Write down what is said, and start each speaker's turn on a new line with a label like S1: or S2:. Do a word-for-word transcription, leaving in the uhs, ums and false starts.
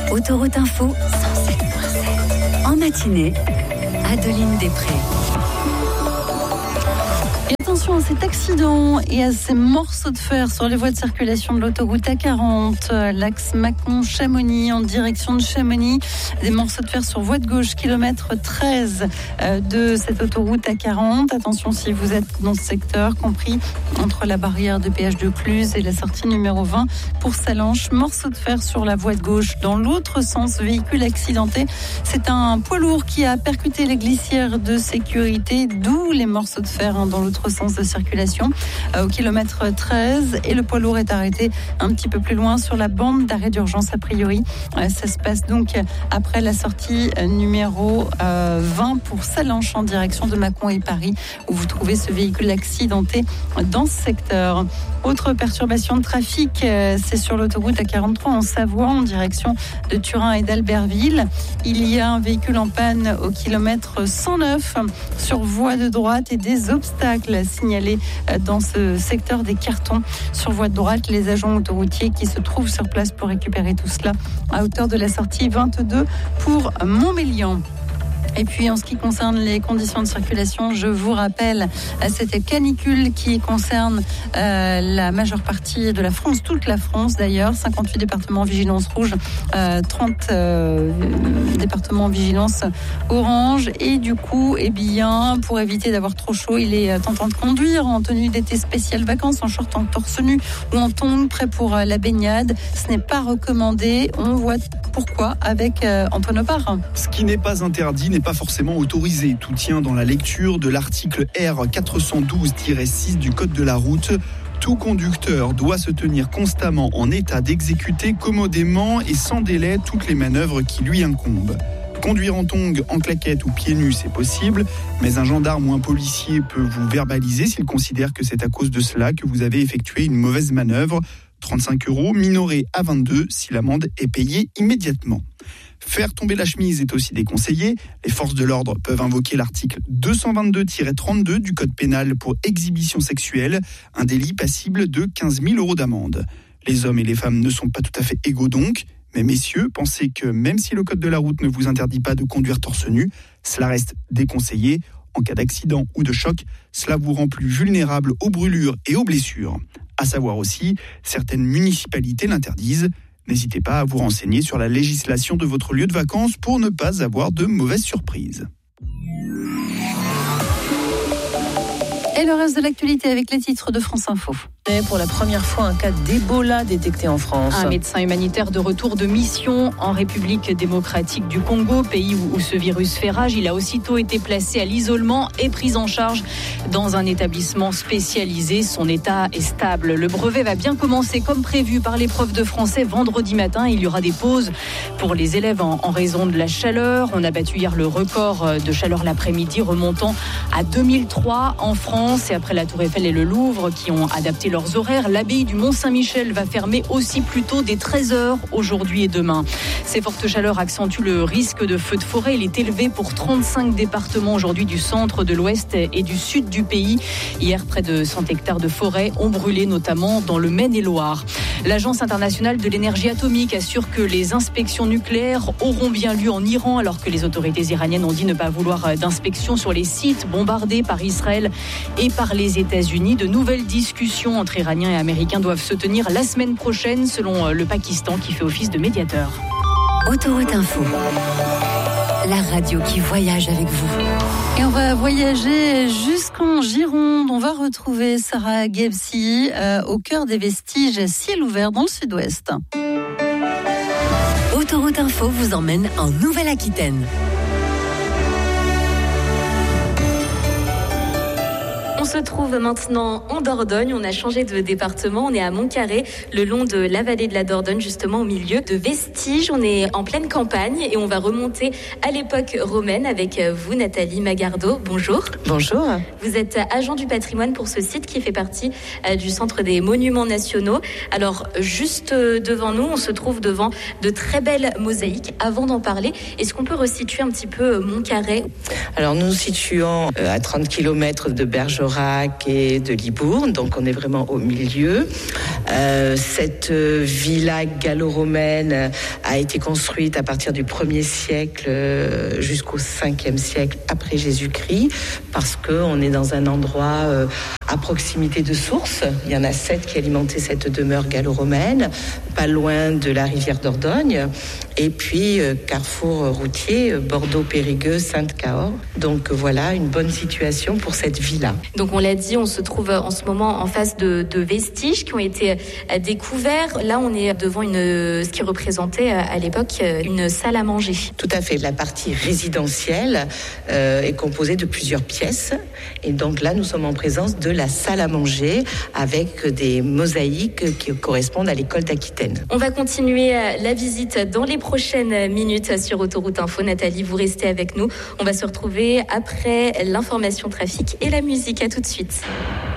S1: Autoroute Info cent sept virgule sept. En matinée, Adeline Després.
S2: Et attention à cet accident et à ces morceaux de fer sur les voies de circulation de l'autoroute A quarante, l'axe Mâcon-Chamonix en direction de Chamonix. Des morceaux de fer sur voie de gauche, kilomètre treize de cette autoroute A quarante. Attention si vous êtes dans ce secteur, compris entre la barrière de péage de Cluse et la sortie numéro vingt pour Salanches. Morceaux de fer sur la voie de gauche dans l'autre sens, véhicule accidenté. C'est un poids lourd qui a percuté les glissières de sécurité, d'où les morceaux de fer hein, dans l'autre sens de circulation euh, au kilomètre treize, et le poids lourd est arrêté un petit peu plus loin sur la bande d'arrêt d'urgence a priori. Euh, ça se passe donc après la sortie euh, numéro euh, vingt pour Salanches en direction de Mâcon et Paris, où vous trouvez ce véhicule accidenté dans ce secteur. Autre perturbation de trafic, euh, c'est sur l'autoroute A quarante-trois en Savoie en direction de Turin et d'Albertville. Il y a un véhicule en panne au kilomètre cent neuf sur voie de droite et des obstacles signalés dans ce secteur des Cartons. Sur voie de droite, les agents autoroutiers qui se trouvent sur place pour récupérer tout cela à hauteur de la sortie vingt-deux pour Montmélian. Et puis en ce qui concerne les conditions de circulation, je vous rappelle cette canicule qui concerne euh, la majeure partie de la France, toute la France d'ailleurs, cinquante-huit départements en vigilance rouge, euh, trente euh, départements en vigilance orange. Et du coup, eh bien, pour éviter d'avoir trop chaud, il est tentant de conduire en tenue d'été spéciale vacances, en short, en torse nu ou en tongs, prêt pour la baignade. Ce n'est pas recommandé. On voit pourquoi avec euh, Antoine Opar.
S3: Ce qui n'est pas interdit n'est pas forcément autorisé. Tout tient dans la lecture de l'article R quatre cent douze tiret six du Code de la route. Tout conducteur doit se tenir constamment en état d'exécuter commodément et sans délai toutes les manœuvres qui lui incombent. Conduire en tongs, en claquettes ou pieds nus, c'est possible, mais un gendarme ou un policier peut vous verbaliser s'il considère que c'est à cause de cela que vous avez effectué une mauvaise manœuvre. trente-cinq euros, minoré à vingt-deux si l'amende est payée immédiatement. Faire tomber la chemise est aussi déconseillé. Les forces de l'ordre peuvent invoquer l'article deux cent vingt-deux tiret trente-deux du Code pénal pour exhibition sexuelle, un délit passible de quinze mille euros d'amende. Les hommes et les femmes ne sont pas tout à fait égaux donc, mais messieurs, pensez que même si le Code de la route ne vous interdit pas de conduire torse nu, cela reste déconseillé. En cas d'accident ou de choc, cela vous rend plus vulnérable aux brûlures et aux blessures. À savoir aussi, certaines municipalités l'interdisent. N'hésitez pas à vous renseigner sur la législation de votre lieu de vacances pour ne pas avoir de mauvaises surprises.
S2: Et le reste de l'actualité avec les titres de France Info.
S4: Pour la première fois, un cas d'Ebola détecté en France.
S5: Un médecin humanitaire de retour de mission en République démocratique du Congo, pays où, où ce virus fait rage. Il a aussitôt été placé à l'isolement et pris en charge dans un établissement spécialisé. Son état est stable. Le brevet va bien commencer comme prévu par l'épreuve de français vendredi matin. Il y aura des pauses pour les élèves en, en raison de la chaleur. On a battu hier le record de chaleur l'après-midi, remontant à deux mille trois en France. Et après la Tour Eiffel et le Louvre qui ont adapté leur leurs horaires, l'abbaye du Mont-Saint-Michel va fermer aussi plus tôt dès treize heures aujourd'hui et demain. Ces fortes chaleurs accentuent le risque de feux de forêt. Il est élevé pour trente-cinq départements aujourd'hui du centre, de l'ouest et du sud du pays. Hier, près de cent hectares de forêt ont brûlé, notamment dans le Maine-et-Loire. L'Agence internationale de l'énergie atomique assure que les inspections nucléaires auront bien lieu en Iran, alors que les autorités iraniennes ont dit ne pas vouloir d'inspection sur les sites bombardés par Israël et par les États-Unis. De nouvelles discussions entre Iraniens et Américains doivent se tenir la semaine prochaine, selon le Pakistan qui fait office de médiateur.
S1: Autoroute Info, la radio qui voyage avec vous.
S2: Et on va voyager jusqu'en Gironde. On va retrouver Sarah Gebsi euh, au cœur des vestiges ciel ouvert dans le sud-ouest.
S1: Autoroute Info vous emmène en Nouvelle-Aquitaine.
S6: On se trouve maintenant en Dordogne, on a changé de département, on est à Montcarré, le long de la vallée de la Dordogne, justement au milieu de vestiges. On est en pleine campagne et on va remonter à l'époque romaine avec vous, Nathalie Magardo. Bonjour.
S4: Bonjour.
S6: Vous êtes agent du patrimoine pour ce site qui fait partie du Centre des Monuments Nationaux. Alors, juste devant nous, on se trouve devant de très belles mosaïques. Avant d'en parler, est-ce qu'on peut resituer un petit peu Montcarré ?
S4: Alors, nous nous situons à trente kilomètres de Bergerac,
S7: d'Aubrac et de Libourne, donc on est vraiment au milieu. Euh, cette villa gallo-romaine a été construite à partir du premier siècle jusqu'au cinquième siècle après Jésus-Christ, parce qu'on est dans un endroit euh, à proximité de sources. Il y en a sept qui alimentaient cette demeure gallo-romaine, pas loin de la rivière Dordogne, et puis euh, carrefour routier Bordeaux-Périgueux, Sainte-Cahors. Donc voilà, une bonne situation pour cette villa.
S6: Donc on l'a dit, on se trouve en ce moment en face de, de vestiges qui ont été découverts. Là, on est devant une, ce qui représentait à l'époque une salle à manger.
S7: Tout à fait. La partie résidentielle euh, est composée de plusieurs pièces. Et donc là, nous sommes en présence de la salle à manger avec des mosaïques qui correspondent à l'école d'Aquitaine.
S6: On va continuer la visite dans les prochaines minutes sur Autoroute Info. Nathalie, vous restez avec nous. On va se retrouver après l'information trafic et la musique. À tout de suite.